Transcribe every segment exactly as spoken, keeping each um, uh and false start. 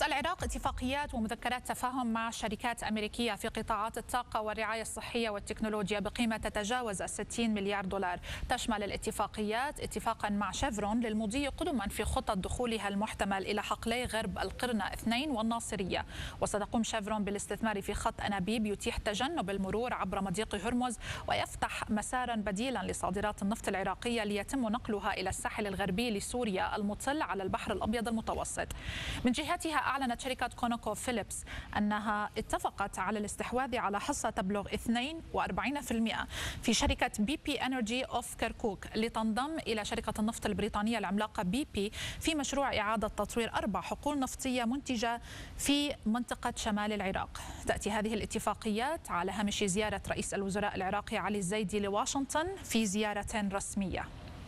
العراق اتفاقيات ومذكرات تفاهم مع شركات أمريكية في قطاعات الطاقة والرعاية الصحية والتكنولوجيا بقيمة تتجاوز ستين مليار دولار. تشمل الاتفاقيات اتفاقا مع شيفرون للمضي قدما في خطط دخولها المحتمل إلى حقلي غرب القرنة اثنين والناصرية. وستقوم شيفرون بالاستثمار في خط أنابيب يتيح تجنب المرور عبر مضيق هرمز ويفتح مسارا بديلا لصادرات النفط العراقية ليتم نقلها إلى الساحل الغربي لسوريا المطل على البحر الأبيض المتوسط. من جهتها أعلنت شركة كونوكو فيليبس أنها اتفقت على الاستحواذ على حصة تبلغ اثنين وأربعين بالمئة في شركة بي بي انرجي اوف كركوك لتنضم إلى شركة النفط البريطانية العملاقة بي بي في مشروع إعادة تطوير أربع حقول نفطية منتجة في منطقة شمال العراق. تأتي هذه الاتفاقيات على هامش زيارة رئيس الوزراء العراقي علي الزيدي لواشنطن في زيارة رسمية.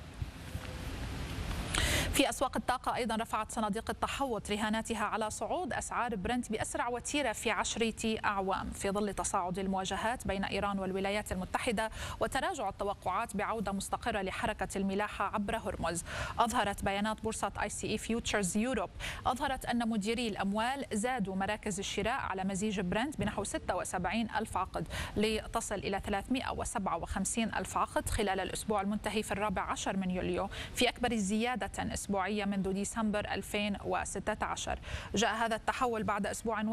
في أسواق الطاقة أيضا رفعت صناديق التحوط رهاناتها على صعود أسعار برنت بأسرع وتيرة في عشرة أعوام في ظل تصاعد المواجهات بين إيران والولايات المتحدة وتراجع التوقعات بعودة مستقرة لحركة الملاحة عبر هرمز. أظهرت بيانات بورصة آي سي إي فيوتشرز يوروب أظهرت أن مديري الأموال زادوا مراكز الشراء على مزيج برنت بنحو ستة وسبعين ألف عقد لتصل إلى ثلاثمئة وسبعة وخمسين ألف عقد خلال الأسبوع المنتهي في الرابع عشر من يوليو، في أكبر زيادة أسبوعية منذ ديسمبر ألفين وستة عشر. جاء هذا التحول بعد أسبوع